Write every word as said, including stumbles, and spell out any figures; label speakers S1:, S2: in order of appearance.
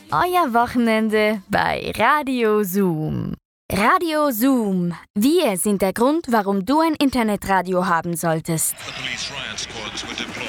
S1: Euer Wochenende bei Radio Zoom. Radio Zoom. Wir sind der Grund, warum du ein Internetradio haben solltest.